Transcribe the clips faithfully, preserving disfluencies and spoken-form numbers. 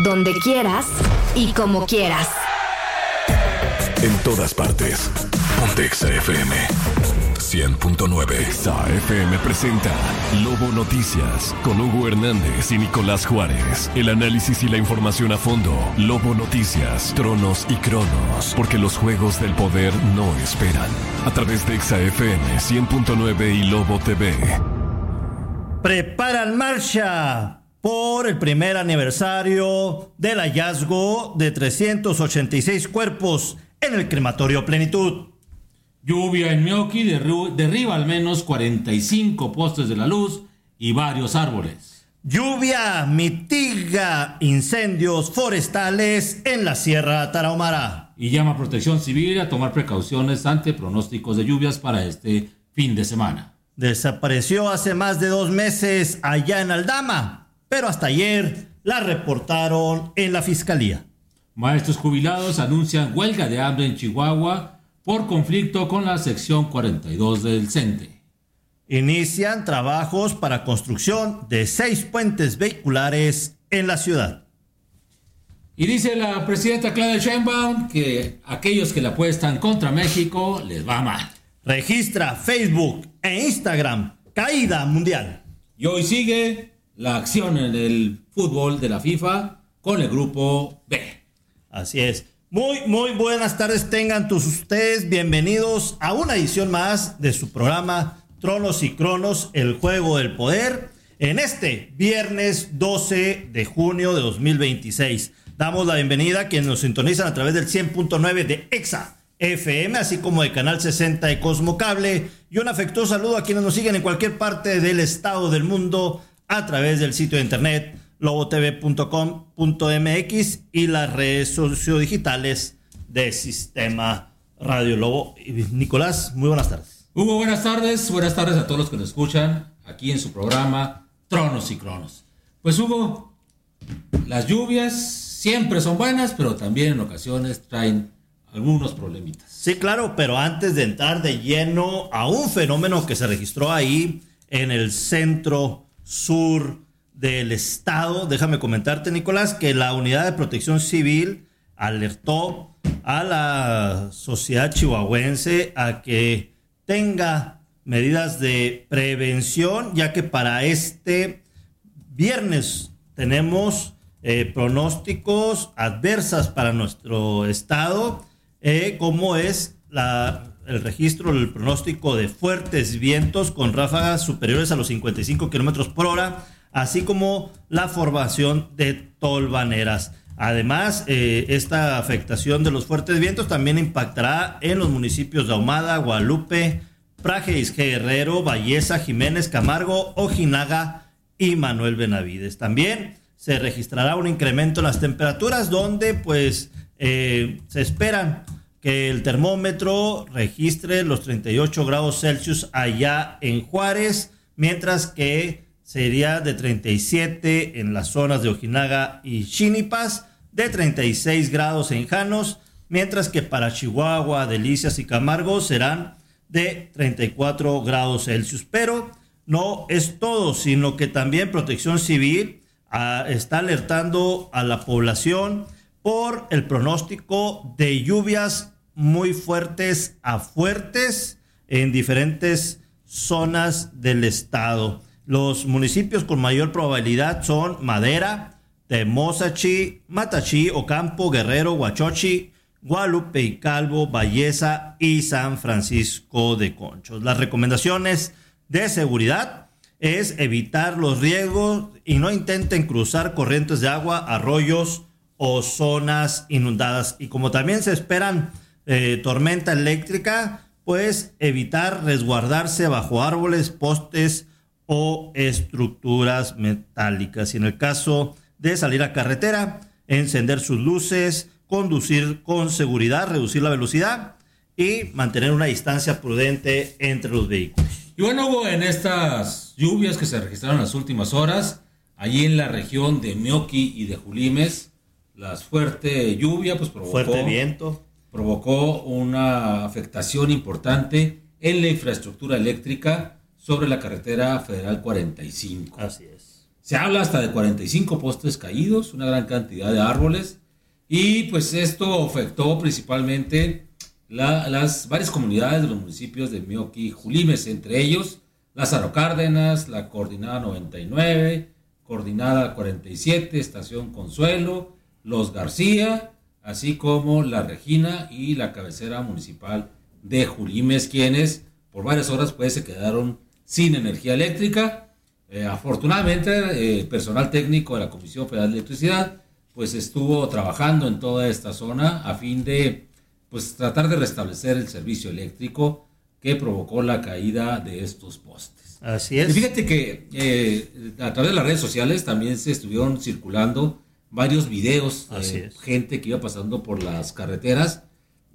donde quieras y como quieras. En todas partes. Ponte Exa F M cien punto nueve. Exa F M presenta Lobo Noticias con Hugo Hernández y Nicolás Juárez. El análisis y la información a fondo. Lobo Noticias, Tronos y Cronos. Porque los juegos del poder no esperan. A través de Exa F M cien punto nueve y Lobo T V. Preparan marcha por el primer aniversario del hallazgo de trescientos ochenta y seis cuerpos en el crematorio Plenitud. Lluvia en Meoqui derru- derriba al menos cuarenta y cinco postes de la luz y varios árboles. Lluvia mitiga incendios forestales en la Sierra Tarahumara. Y llama a Protección Civil a tomar precauciones ante pronósticos de lluvias para este fin de semana. Desapareció hace más de dos meses allá en Aldama, pero hasta ayer la reportaron en la fiscalía. Maestros jubilados anuncian huelga de hambre en Chihuahua por conflicto con la sección cuarenta y dos del CENTE. Inician trabajos para construcción de seis puentes vehiculares en la ciudad. Y dice la presidenta Claudia Sheinbaum que aquellos que le apuestan contra México les va mal. Registra Facebook e Instagram caída mundial. Y hoy sigue la acción en el fútbol de la FIFA con el grupo B. Así es. Muy, muy buenas tardes tengan todos ustedes. Bienvenidos a una edición más de su programa Tronos y Cronos, el juego del poder, en este viernes doce de junio de dos mil veintiséis. Damos la bienvenida a quienes nos sintonizan a través del cien punto nueve de Exa F M, así como de Canal sesenta de Cosmo Cable, y un afectuoso saludo a quienes nos siguen en cualquier parte del estado del mundo a través del sitio de internet lobo t v punto com punto m x y las redes sociodigitales de Sistema Radio Lobo. Nicolás, muy buenas tardes. Hugo, buenas tardes. Buenas tardes a todos los que nos escuchan aquí en su programa Tronos y Cronos. Pues Hugo, las lluvias siempre son buenas, pero también en ocasiones traen algunos problemitas. Sí, claro, pero antes de entrar de lleno a un fenómeno que se registró ahí en el centro sur del estado, déjame comentarte, Nicolás, que la Unidad de Protección Civil alertó a la sociedad chihuahuense a que tenga medidas de prevención, ya que para este viernes tenemos eh, pronósticos adversas para nuestro estado, eh, como es la, el registro del pronóstico de fuertes vientos con ráfagas superiores a los cincuenta y cinco kilómetros por hora, así como la formación de tolvaneras. Además, eh, esta afectación de los fuertes vientos también impactará en los municipios de Ahumada, Guadalupe, Praje, Guerrero, Balleza, Jiménez, Camargo, Ojinaga y Manuel Benavides. También se registrará un incremento en las temperaturas, donde pues eh, se esperan que el termómetro registre los treinta y ocho grados Celsius allá en Juárez, mientras que sería de treinta y siete en las zonas de Ojinaga y Xinipas, de treinta y seis grados en Janos, mientras que para Chihuahua, Delicias y Camargo serán de treinta y cuatro grados Celsius. Pero no es todo, sino que también Protección Civil ah, está alertando a la población por el pronóstico de lluvias muy fuertes a fuertes en diferentes zonas del estado. Los municipios con mayor probabilidad son Madera, Temozachi, Matachí, Ocampo, Guerrero, Huachochi, Guadalupe y Calvo, Balleza y San Francisco de Conchos. Las recomendaciones de seguridad es evitar los riesgos y no intenten cruzar corrientes de agua, arroyos o zonas inundadas. Y como también se esperan eh, tormenta eléctrica, pues evitar resguardarse bajo árboles, postes o estructuras metálicas. Y en el caso de salir a carretera, encender sus luces, conducir con seguridad, reducir la velocidad y mantener una distancia prudente entre los vehículos. Y bueno, Hugo, en estas lluvias que se registraron en las últimas horas, allí en la región de Meoqui y de Julimes, la fuerte lluvia pues provocó, fuerte viento. provocó una afectación importante en la infraestructura eléctrica sobre la carretera federal cuarenta y cinco. Así es. Se habla hasta de cuarenta y cinco postes caídos, una gran cantidad de árboles, y pues esto afectó principalmente la, las varias comunidades de los municipios de Meoqui y Julimes, entre ellos Lázaro Cárdenas, la Coordinada noventa y nueve, Coordinada cuarenta y siete, Estación Consuelo, Los García, así como La Regina y la cabecera municipal de Julimes, quienes por varias horas pues se quedaron sin energía eléctrica. Eh, afortunadamente, el personal técnico de la Comisión Federal de Electricidad pues estuvo trabajando en toda esta zona a fin de pues tratar de restablecer el servicio eléctrico que provocó la caída de estos postes. Así es. Y fíjate que eh, a través de las redes sociales también se estuvieron circulando varios videos de gente que iba pasando por las carreteras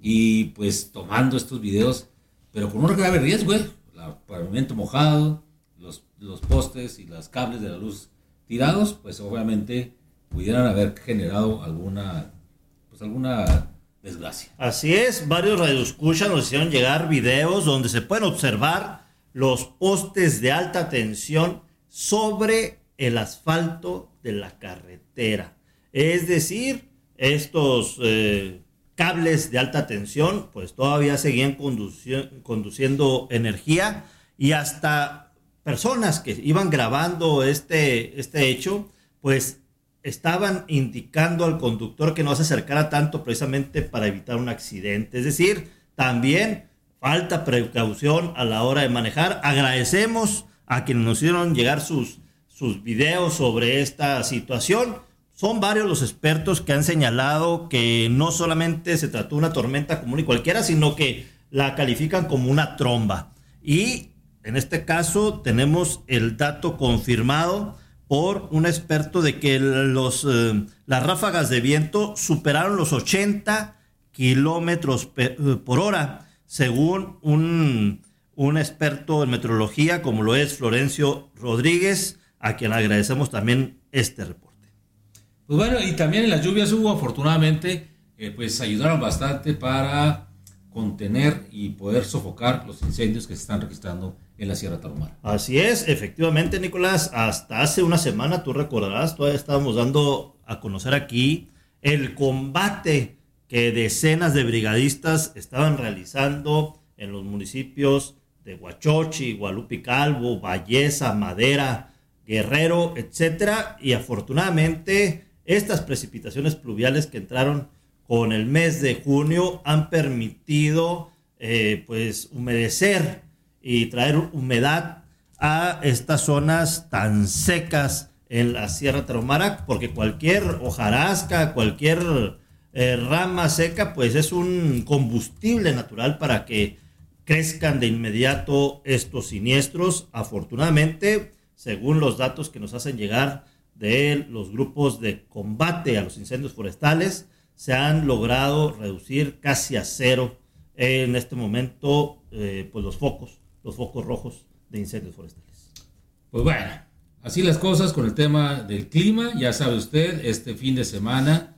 y pues tomando estos videos, pero con un grave riesgo, el pavimento mojado, los, los postes y los cables de la luz tirados, pues obviamente pudieran haber generado alguna, pues alguna desgracia. Así es, varios radioescuchas nos hicieron llegar videos donde se pueden observar los postes de alta tensión sobre el asfalto de la carretera. Es decir, estos eh, cables de alta tensión pues todavía seguían conduci- conduciendo energía, y hasta personas que iban grabando este, este hecho pues estaban indicando al conductor que no se acercara tanto, precisamente para evitar un accidente. Es decir, también falta precaución a la hora de manejar. Agradecemos a quienes nos hicieron llegar sus, sus videos sobre esta situación. Son varios los expertos que han señalado que no solamente se trató de una tormenta común y cualquiera, sino que la califican como una tromba. Y en este caso tenemos el dato confirmado por un experto de que los, eh, las ráfagas de viento superaron los ochenta kilómetros por hora, según un, un experto en meteorología como lo es Florencio Rodríguez, a quien agradecemos también este reporte. Pues bueno, y también en las lluvias hubo, afortunadamente, eh, pues ayudaron bastante para contener y poder sofocar los incendios que se están registrando en la Sierra Tarahumara. Así es, efectivamente, Nicolás, hasta hace una semana, tú recordarás, todavía estábamos dando a conocer aquí el combate que decenas de brigadistas estaban realizando en los municipios de Huachochi, Guadalupe Calvo, Valleza, Madera, Guerrero, etcétera, y afortunadamente estas precipitaciones pluviales que entraron con el mes de junio han permitido eh, pues humedecer y traer humedad a estas zonas tan secas en la Sierra Tarahumara, porque cualquier hojarasca, cualquier eh, rama seca, pues es un combustible natural para que crezcan de inmediato estos siniestros. Afortunadamente, según los datos que nos hacen llegar de los grupos de combate a los incendios forestales, se han logrado reducir casi a cero en este momento eh, pues los focos, los focos rojos de incendios forestales. Pues bueno, así las cosas con el tema del clima. Ya sabe usted, este fin de semana,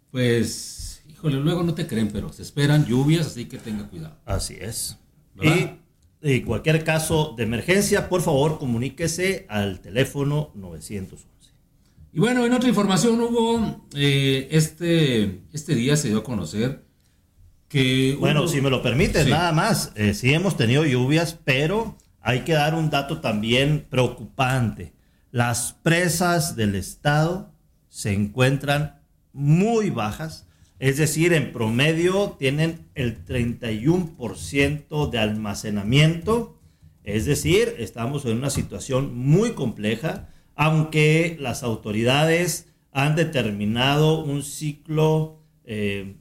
pues, híjole, luego no te creen, pero se esperan lluvias, así que tenga cuidado. Así es. ¿Verdad? Y en cualquier caso de emergencia, por favor, comuníquese al teléfono nueve once. Y bueno, en otra información, Hugo, eh, este, este día se dio a conocer que... Bueno, hubo... si me lo permites, sí. Nada más. Eh, sí hemos tenido lluvias, pero hay que dar un dato también preocupante. Las presas del estado se encuentran muy bajas. Es decir, en promedio tienen el treinta y uno por ciento de almacenamiento. Es decir, estamos en una situación muy compleja, aunque las autoridades han determinado un ciclo, eh,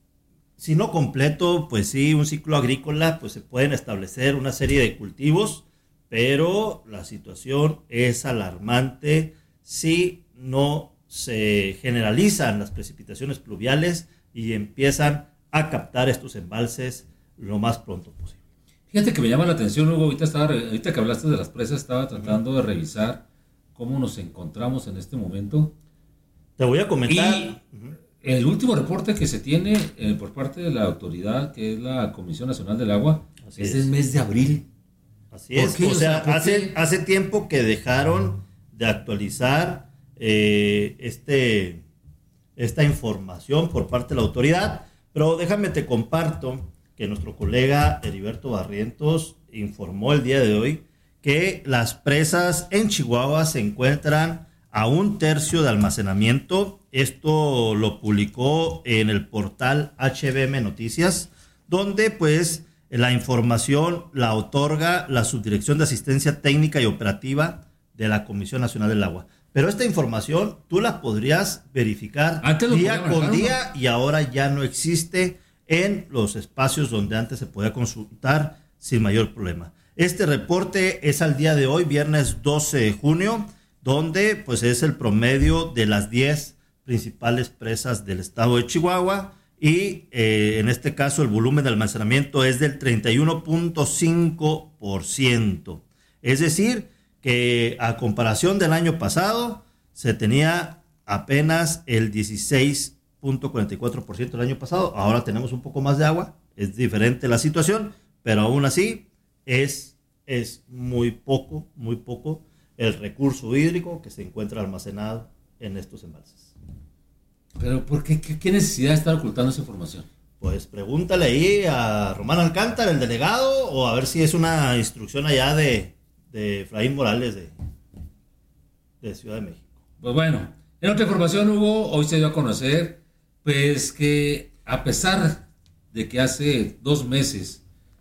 si no completo, pues sí, un ciclo agrícola, pues se pueden establecer una serie de cultivos, pero la situación es alarmante si no se generalizan las precipitaciones pluviales y empiezan a captar estos embalses lo más pronto posible. Fíjate que me llama la atención, Hugo, ahorita, estaba, ahorita que hablaste de las presas, estaba tratando uh-huh. de revisar cómo nos encontramos en este momento. Te voy a comentar. Y uh-huh. el último reporte que se tiene eh, por parte de la autoridad, que es la Comisión Nacional del Agua, es, es el mes de abril. Así es, o sea, hace, hace tiempo que dejaron de actualizar eh, este, esta información por parte de la autoridad, pero déjame te comparto que nuestro colega Heriberto Barrientos informó el día de hoy que las presas en Chihuahua se encuentran a un tercio de almacenamiento. Esto lo publicó en el portal H B M Noticias, donde pues la información la otorga la Subdirección de Asistencia Técnica y Operativa de la Comisión Nacional del Agua. Pero esta información tú la podrías verificar día con día y ahora ya no existe en los espacios donde antes se podía consultar sin mayor problema. Este reporte es al día de hoy, viernes doce de junio, donde pues es el promedio de las diez principales presas del estado de Chihuahua y eh, en este caso el volumen de almacenamiento es del treinta y uno punto cinco por ciento. Es decir, que a comparación del año pasado se tenía apenas el dieciséis punto cuarenta y cuatro por ciento del año pasado. Ahora tenemos un poco más de agua, es diferente la situación, pero aún así es, es muy poco, muy poco el recurso hídrico que se encuentra almacenado en estos embalses. Pero ¿por qué, qué, qué necesidad de estar ocultando esa información? Pues pregúntale ahí a Román Alcántara, el delegado, o a ver si es una instrucción allá de, de Efraín Morales de, de Ciudad de México. Pues bueno, en otra información, Hugo, hoy se dio a conocer pues que a pesar de que hace dos meses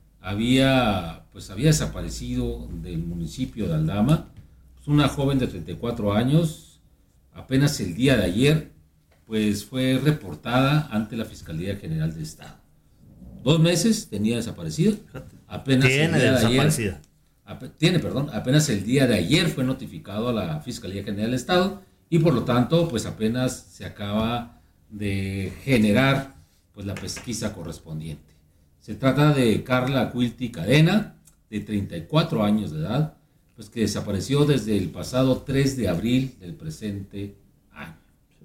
había, pues, había desaparecido del municipio de Aldama, pues una joven de treinta y cuatro años, apenas el día de ayer, pues fue reportada ante la Fiscalía General del Estado. Dos meses tenía desaparecida. Apenas tiene el día de desaparecida. Ayer, tiene, perdón, apenas el día de ayer fue notificado a la Fiscalía General del Estado y por lo tanto, pues apenas se acaba de generar pues la pesquisa correspondiente. Se trata de Carla Quilty Cadena, de treinta y cuatro años de edad, pues que desapareció desde el pasado tres de abril del presente año.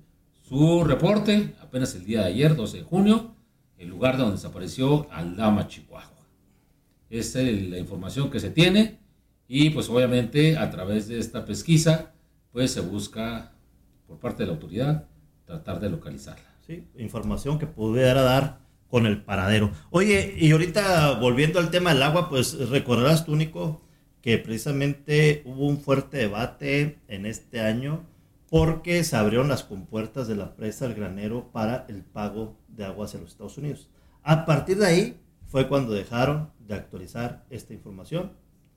Su reporte, apenas el día de ayer, doce de junio, el lugar donde desapareció, Aldama, Chihuahua. Esta es la información que se tiene y pues obviamente a través de esta pesquisa pues se busca por parte de la autoridad tratar de localizarla. Sí, información que pudiera dar con el paradero. Oye, y ahorita volviendo al tema del agua, pues recordarás tú, Nico, que precisamente hubo un fuerte debate en este año porque se abrieron las compuertas de la presa El Granero para el pago de agua hacia los Estados Unidos. A partir de ahí fue cuando dejaron de actualizar esta información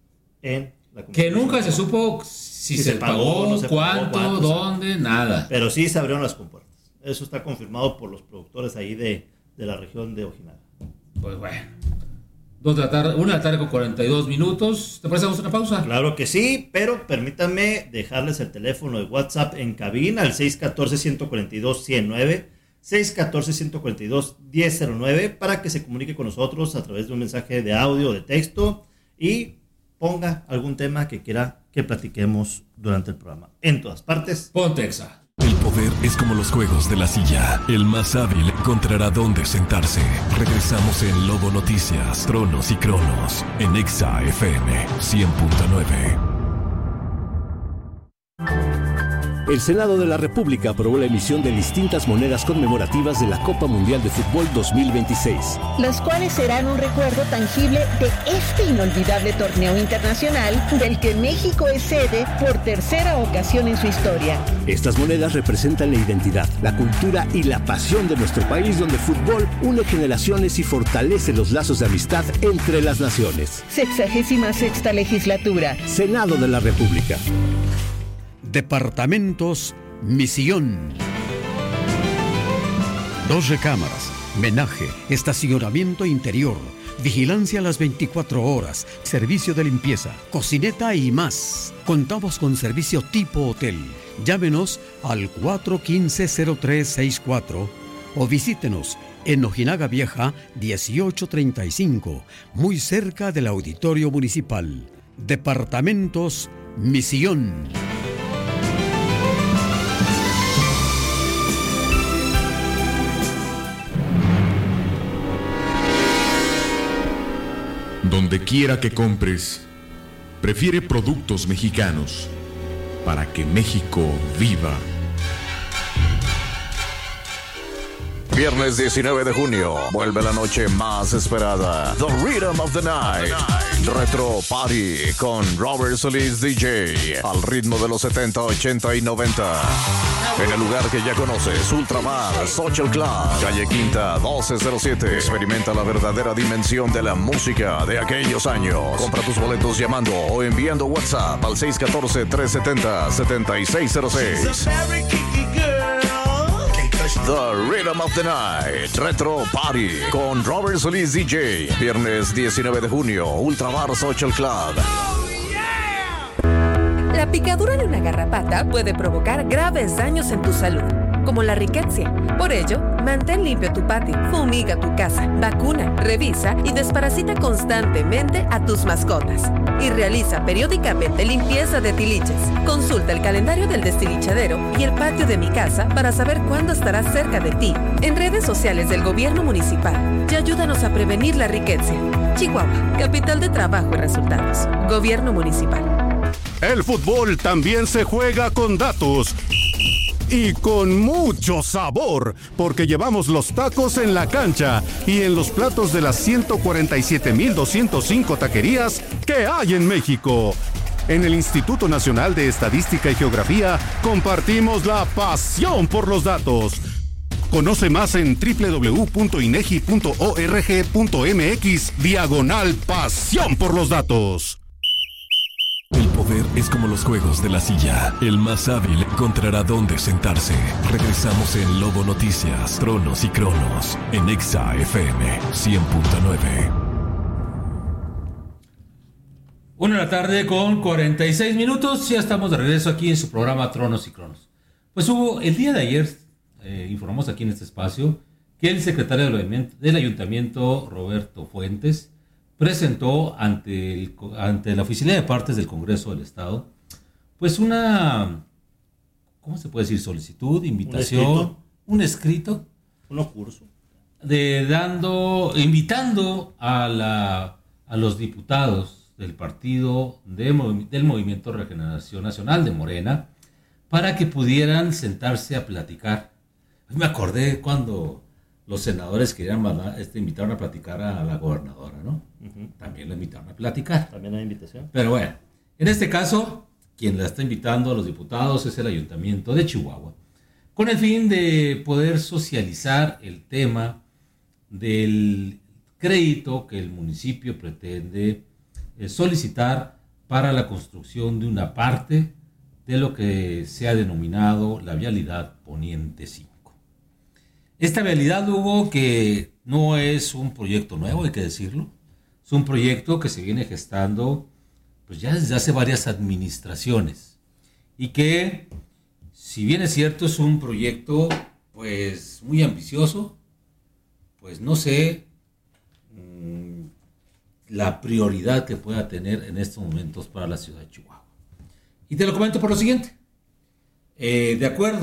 en la Que nunca se supo si, si se, se pagó, no se cuánto, pagó, cuánto, dónde, nada. Pero sí se abrieron las compuertas. Eso está confirmado por los productores ahí de, de la región de Ojinaga. Pues bueno. Dos de la tarde, una de la tarde con cuarenta y dos minutos. ¿Te parece una pausa? Claro que sí, pero permítanme dejarles el teléfono de WhatsApp en cabina, al seis uno cuatro, uno cuatro dos, uno cero nueve, seis uno cuatro, uno cuatro dos, uno cero nueve, para que se comunique con nosotros a través de un mensaje de audio o de texto y ponga algún tema que quiera que platiquemos durante el programa. En todas partes. Pontexa. El poder es como los juegos de la silla. El más hábil encontrará dónde sentarse. Regresamos en Lobo Noticias, Tronos y Cronos, en Exa F M cien punto nueve. El Senado de la República aprobó la emisión de distintas monedas conmemorativas de la Copa Mundial de Fútbol dos mil veintiséis. Las cuales serán un recuerdo tangible de este inolvidable torneo internacional del que México es sede por tercera ocasión en su historia. Estas monedas representan la identidad, la cultura y la pasión de nuestro país, donde el fútbol une generaciones y fortalece los lazos de amistad entre las naciones. Sexagésima sexta legislatura. Senado de la República. Departamentos Misión. Dos recámaras, menaje, estacionamiento interior, vigilancia a las veinticuatro horas, servicio de limpieza, cocineta y más. Contamos con servicio tipo hotel. Llámenos al cuatro uno cinco, cero tres seis cuatro o visítenos en Ojinaga Vieja dieciocho treinta y cinco, muy cerca del Auditorio Municipal. Departamentos Misión. Donde quiera que compres, prefiere productos mexicanos. para que México viva. Viernes diecinueve de junio, vuelve la noche más esperada, The Rhythm of the Night, Retro Party con Robert Solís D J, al ritmo de los setenta, ochenta y noventa. En el lugar que ya conoces, Ultramar Social Club, calle Quinta doce cero siete. Experimenta la verdadera dimensión de la música de aquellos años. Compra tus boletos llamando o enviando WhatsApp al seis uno cuatro, tres siete cero, siete seis cero seis. The Rhythm of the Night, Retro Party con Robert Solís D J. Viernes diecinueve de junio, Ultramar Social Club. La picadura de una garrapata puede provocar graves daños en tu salud, como la riqueza. Por ello, mantén limpio tu patio, fumiga tu casa, vacuna, revisa y desparasita constantemente a tus mascotas. Y realiza periódicamente limpieza de tiliches. Consulta el calendario del destilichadero y el patio de mi casa para saber cuándo estará cerca de ti. En redes sociales del gobierno municipal y ayúdanos a prevenir la riqueza. Chihuahua, capital de trabajo y resultados. Gobierno municipal. El fútbol también se juega con datos. Y con mucho sabor, porque llevamos los tacos en la cancha y en los platos de las ciento cuarenta y siete mil doscientos cinco taquerías que hay en México. En el Instituto Nacional de Estadística y Geografía compartimos la pasión por los datos. Conoce más en doble u doble u doble u punto inegi punto org punto mx diagonal pasión por los datos. El poder es como los juegos de la silla. El más hábil encontrará dónde sentarse. Regresamos en Lobo Noticias, Tronos y Cronos, en Exa F M cien punto nueve. Una de la tarde con cuarenta y seis minutos. Ya estamos de regreso aquí en su programa Tronos y Cronos. Pues hubo, el día de ayer, eh, informamos aquí en este espacio, que el secretario del, del Ayuntamiento, Roberto Fuentes, presentó ante, el, ante la Oficialía de Partes del Congreso del Estado, pues una, ¿cómo se puede decir? Solicitud, invitación, un escrito, un, escrito, un curso, de dando, invitando a, la, a los diputados del partido de, del Movimiento Regeneración Nacional de Morena para que pudieran sentarse a platicar. Me acordé cuando los senadores querían mandar, este, invitaron a platicar a la gobernadora, ¿no? Uh-huh. También la invitaron a platicar. También hay invitación. Pero bueno, en este caso, quien la está invitando a los diputados es el Ayuntamiento de Chihuahua, con el fin de poder socializar el tema del crédito que el municipio pretende eh, solicitar para la construcción de una parte de lo que se ha denominado la vialidad Poniente cinco. Esta vialidad, Hugo, que no es un proyecto nuevo, hay que decirlo, es un proyecto que se viene gestando pues ya desde hace varias administraciones y que, si bien es cierto, es un proyecto pues muy ambicioso, pues no sé mmm, la prioridad que pueda tener en estos momentos para la ciudad de Chihuahua. Y te lo comento por lo siguiente, eh, de acuerdo